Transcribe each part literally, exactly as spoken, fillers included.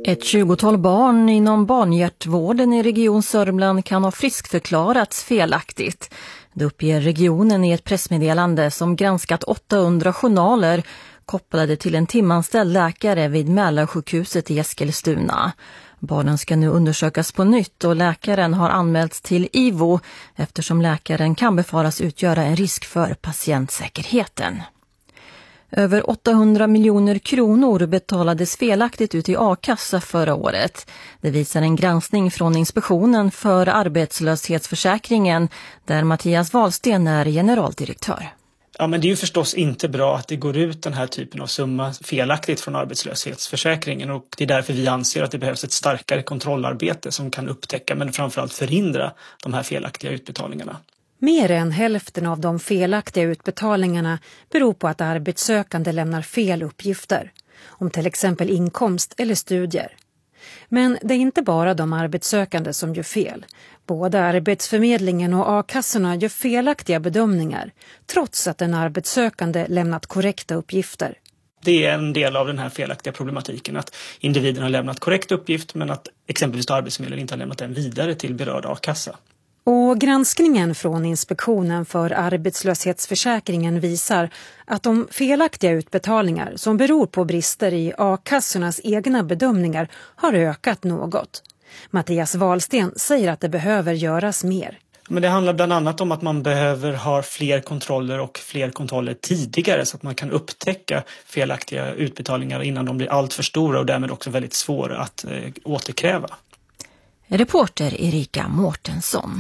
Ett tjugotal barn inom barnhjärtvården i Region Sörmland kan ha friskförklarats felaktigt. Det uppger regionen i ett pressmeddelande som granskat åttahundra journaler kopplade till en timanställd läkare vid Mälarsjukhuset i Eskilstuna. Barnen ska nu undersökas på nytt och läkaren har anmälts till I V O eftersom läkaren kan befaras utgöra en risk för patientsäkerheten. Över åttahundra miljoner kronor betalades felaktigt ut i a-kassa förra året. Det visar en granskning från Inspektionen för arbetslöshetsförsäkringen där Mattias Wahlsten är generaldirektör. Ja, men det är ju förstås inte bra att det går ut den här typen av summa felaktigt från arbetslöshetsförsäkringen, och det är därför vi anser att det behövs ett starkare kontrollarbete som kan upptäcka men framförallt förhindra de här felaktiga utbetalningarna. Mer än hälften av de felaktiga utbetalningarna beror på att arbetssökande lämnar fel uppgifter om till exempel inkomst eller studier. Men det är inte bara de arbetssökande som gör fel. Både Arbetsförmedlingen och a-kassorna gör felaktiga bedömningar trots att den arbetssökande lämnat korrekta uppgifter. Det är en del av den här felaktiga problematiken att individen har lämnat korrekt uppgift men att exempelvis Arbetsförmedlingen inte har lämnat den vidare till berörd a-kassa. Och granskningen från Inspektionen för arbetslöshetsförsäkringen visar att de felaktiga utbetalningar som beror på brister i a-kassornas egna bedömningar har ökat något. Mattias Wahlsten säger att det behöver göras mer. Men det handlar bland annat om att man behöver ha fler kontroller och fler kontroller tidigare så att man kan upptäcka felaktiga utbetalningar innan de blir allt för stora och därmed också väldigt svåra att eh, återkräva. Reporter Erika Mårtensson.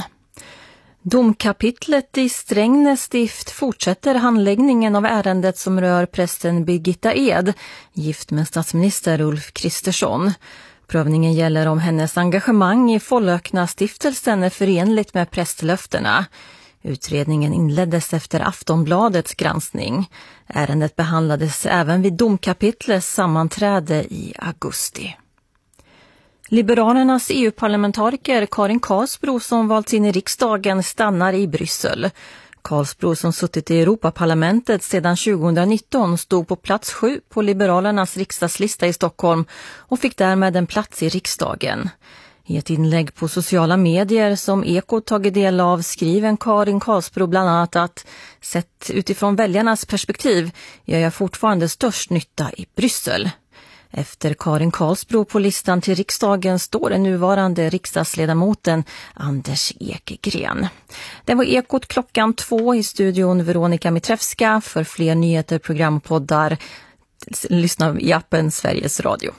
Domkapitlet i Strängnäs stift fortsätter handläggningen av ärendet som rör prästen Birgitta Ed, gift med statsminister Ulf Kristersson. Prövningen gäller om hennes engagemang i Follökna stiftelsen är förenligt med prästlöftena. Utredningen inleddes efter Aftonbladets granskning. Ärendet behandlades även vid domkapitlets sammanträde i augusti. Liberalernas E U-parlamentariker Karin Karlsbro som valts in i riksdagen stannar i Bryssel. Karlsbro som suttit i Europaparlamentet sedan tjugonitton stod på plats sju på Liberalernas riksdagslista i Stockholm och fick därmed en plats i riksdagen. I ett inlägg på sociala medier som Ekot tagit del av skriver Karin Karlsbro bland annat att sett utifrån väljarnas perspektiv gör jag fortfarande störst nytta i Bryssel. Efter Karin Karlsbro på listan till riksdagen står den nuvarande riksdagsledamoten Anders Ekegren. Det var Ekot klockan två i studion Veronica Mitrevska. För fler nyheter, programpoddar, lyssna i appen Sveriges Radio.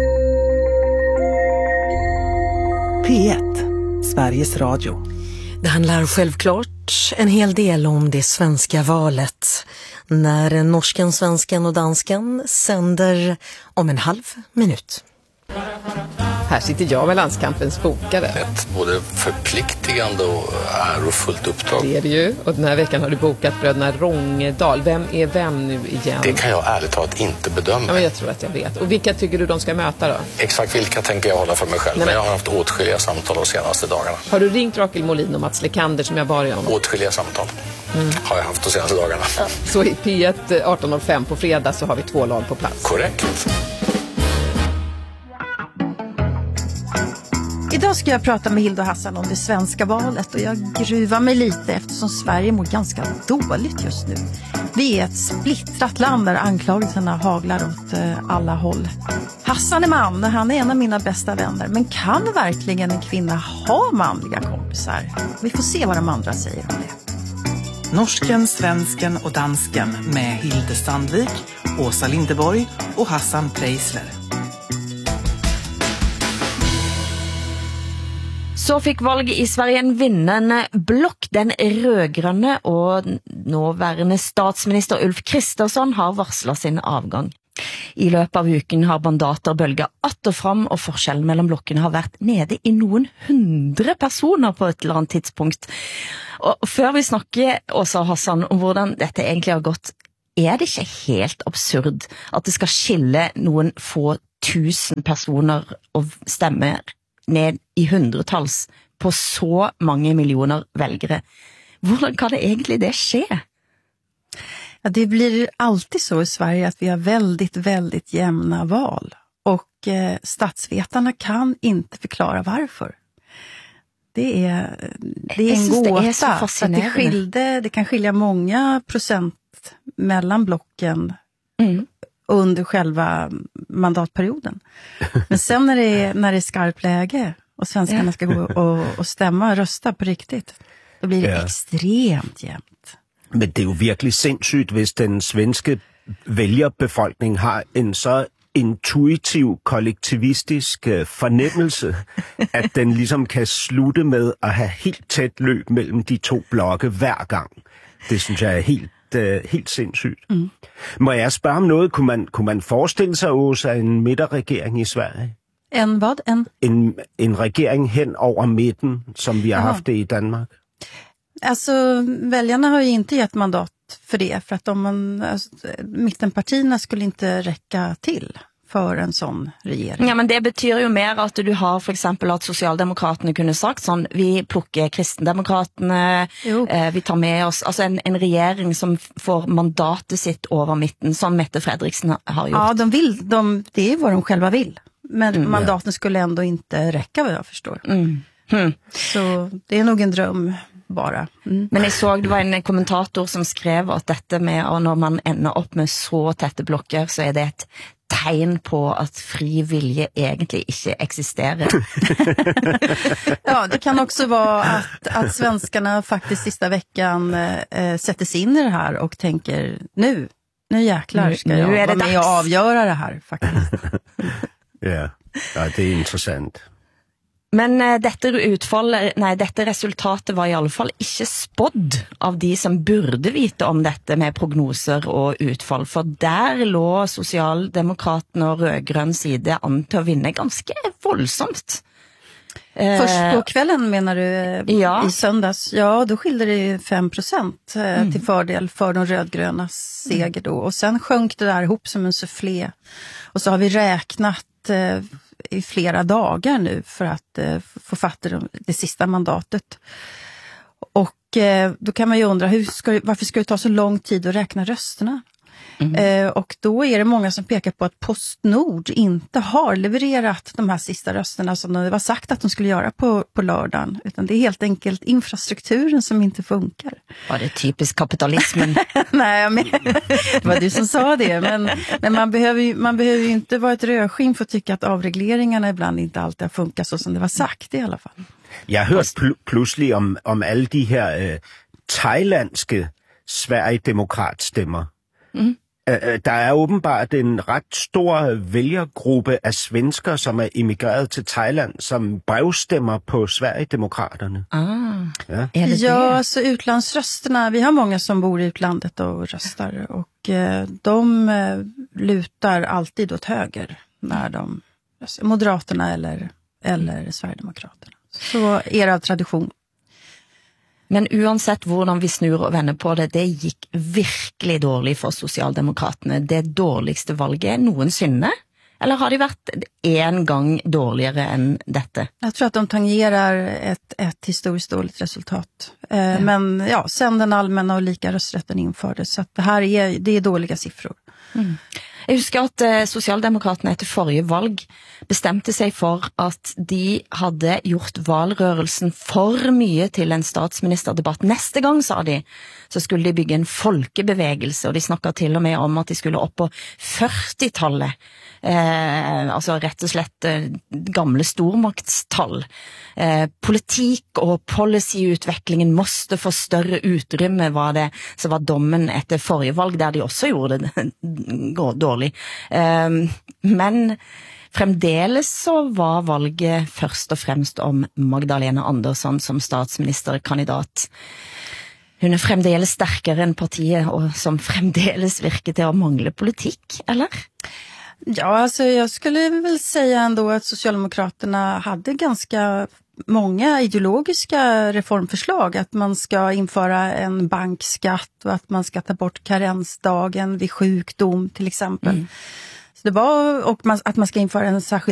P ett, Sveriges Radio. Det handlar självklart en hel del om det svenska valet när norsken, svensken och dansken sänder om en halv minut. Här sitter jag med landskampens bokare. Ett både förpliktigande och ärofullt uppdrag. Det är det ju. Och den här veckan har du bokat bröderna Rångedal. Vem är vem nu igen? Det kan jag ärligt talat inte bedöma. Ja, men jag tror att jag vet. Och vilka tycker du de ska möta då? Exakt vilka tänker jag hålla för mig själv. Nej, men... men jag har haft åtskilliga samtal de senaste dagarna. Har du ringt Rakel Molin och Mats Lekander som jag bad om? Åtskilliga samtal mm. har jag haft de senaste dagarna. Ja. Så i P ett arton noll fem på fredag så har vi två lag på plats. Korrekt. Idag ska jag prata med Hilda Hassan om det svenska valet och jag gruvar mig lite eftersom Sverige mår ganska dåligt just nu. Vi är ett splittrat land där anklagelserna haglar åt alla håll. Hassan är man och han är en av mina bästa vänner, men kan verkligen en kvinna ha manliga kompisar? Vi får se vad de andra säger om det. Norsken, svensken och dansken med Hilde Sandvik, Åsa Lindeborg och Hassan Preisler. Så fikk valget i Sverige en vinnende blokk. Den rødgrønne og nåværende statsminister Ulf Kristersson har varslet sin avgang. I løpet av uken har mandater bølget att og fram, og forskjellen mellom blokkene har vært nede i noen hundre personer på et eller annet tidspunkt. Og før vi snakker, Åsa Hassan, om hvordan dette egentlig har gått, er det ikke helt absurd at det skal skille noen få tusen personer og stemmer ned i hundretals på så mange miljoner väljare. Hvordan kan det egentlig det ske? Ja, det blir alltid så i Sverige att vi har väldigt, väldigt jämna val. Och eh, statsvetarna kan inte förklara varför. Det är, det är en gåta. Det är så fascinerande. Det, skilde, det kan skilja många procent mellan blocken mm. under själva mandatperioden. Men sen när det är, när det är skarpt läge och svenskarna ja. ska gå och, och stämma, rösta på riktigt, då blir det ja. extremt jämnt. Men det är ju verkligen sindssygt, hvis den svenske vælgerbefolkning har en så intuitiv, kollektivistisk uh, fornemmelse, at den ligesom kan slutte med at have helt tæt løb mellem de to blokke hver gang. Det synes jeg er helt, uh, helt sindssygt. Mm. Må jeg spørge om noget? Kunne man, kunne man forestille sig også en midterregering i Sverige? En hvad? En? En, en regering hen over midten, som vi har Aha. haft det i Danmark? Alltså, väljarna har ju inte gett mandat för det, för att de, alltså, mittenpartierna skulle inte räcka till för en sån regering. Ja, men det betyder ju mer att du har för exempel att Socialdemokraterna kunde sagt sån, vi plockar Kristendemokraterna, eh, vi tar med oss, alltså en, en regering som får mandatet sitt över mitten, som Mette Frederiksen har gjort. Ja, de vill, de, det är vad de själva vill. Men mm, mandaten ja. skulle ändå inte räcka, vad jag förstår. Mm. Mm. Så det är nog en dröm bara. Mm. Men jag såg, det var en kommentator som skrev att detta med att när man ändrar upp med så täta blocker så är det ett tegn på att fri vilje egentligen inte existerar. Ja, det kan också vara att, att svenskarna faktiskt sista veckan eh, sätter sig in i det här och tänker, nu, nu jäklar ska nu, jag nu är det vara med och avgöra det här faktiskt. Ja, ja, det är intressant. Men uh, dette utfallet, nej, dette resultatet var i alla fall inte spådd av de som burde vite om dette med prognoser och utfall, för där lå Socialdemokraterna och rödgrön sida an till att vinna ganska våldsamt. Först på kvällen menar du ja. i söndags, ja då skilde det fem procent mm. till fördel för de rödgrönas seger då. Och sen sjönk det där ihop som en soufflé. Och så har vi räknat eh, i flera dagar nu för att eh, få fatta det, det sista mandatet. Och eh, då kan man ju undra, hur ska, varför ska det ta så lång tid att räkna rösterna? Mm. Eh, och då är det många som pekar på att Postnord inte har levererat de här sista rösterna som det var sagt att de skulle göra på, på lördagen. Utan det är helt enkelt infrastrukturen som inte funkar. Var det typiskt kapitalismen? Nej, men, det var du som sa det. Men, men man, behöver ju, man behöver ju inte vara ett rödskinn för att tycka att avregleringarna ibland inte alltid har funkat så som det var sagt i alla fall. Jag har hört pl- pludselig om, om alla de här eh, thailandske Sverigedemokratstämmer. Mm. Der er åbenbart en ret stor vælgergruppe af svensker, som er emigreret til Thailand, som brevstemmer på Sverigedemokraterne. Ah, ja, är det ja det? Så utlandsrösterna, vi har många som bor i utlandet och röstar, och eh, de eh, lutar alltid åt höger när de röstar. Moderaterna eller, eller Sverigedemokraterna. Så är det av tradition. Men uansett hvordan vi snur og vender på det, det gick virkelig dårligt för Socialdemokraterna. Det dårligste valget noensinne? Eller har det varit en gång dåligare än detta? Jag tror att de tangerar ett, ett historiskt dåligt resultat. Eh, ja. Men ja, sen den allmänna och lika rösträtten infördes. Så att det här är, det är dåliga siffror. Mm. Jag husker att eh, Socialdemokraterna efter förra valg bestemte sig för att de hade gjort valrörelsen för mycket till en statsministerdebatt. Nästa gång, sa de, så skulle de bygga en folkebevegelse, och de snackade till och med om att de skulle upp på fyrtiotalet. Eh, alltså rätt och slett eh, gamla stormaktstall. Eh, politik och policyutvecklingen måste få större utrymme, var det så var dommen efter förra valg, där de också gjorde det dåligt. Eh, men fremdeles så var valget först och främst om Magdalena Andersson som statsministerkandidat. Hon är fremdeles starkare än partiet, och som fremdeles virker till att mangla politik, eller? Ja, alltså jag skulle väl säga ändå att Socialdemokraterna hade ganska många ideologiska reformförslag. Att man ska införa en bankskatt och att man ska ta bort karensdagen vid sjukdom till exempel. Mm. Så det var, och man, att man ska införa en särskild